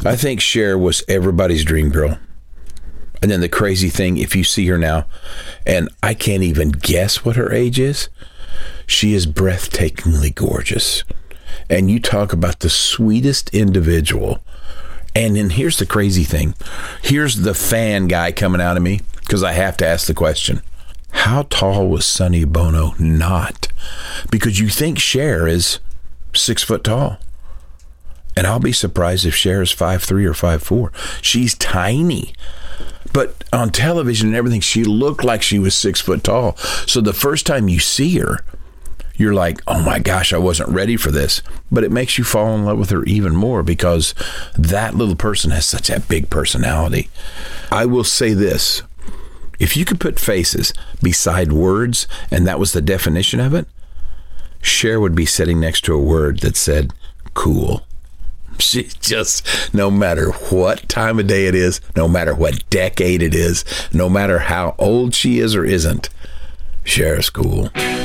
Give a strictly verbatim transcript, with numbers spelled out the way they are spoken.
I think Cher was everybody's dream girl. And then the crazy thing, if you see her now, and I can't even guess what her age is, she is breathtakingly gorgeous. And you talk about the sweetest individual. And then here's the crazy thing. Here's the fan guy coming out of me, because I have to ask the question. How tall was Sonny Bono not? Because you think Cher is six foot tall. And I'll be surprised if Cher is five three or five four. She's tiny. But on television and everything, she looked like she was six foot tall. So the first time you see her, you're like, oh my gosh, I wasn't ready for this. But it makes you fall in love with her even more because that little person has such a big personality. I will say this. If you could put faces beside words, and that was the definition of it, Cher would be sitting next to a word that said cool. She just, no matter what time of day it is, no matter what decade it is, no matter how old she is or isn't, Cher is cool.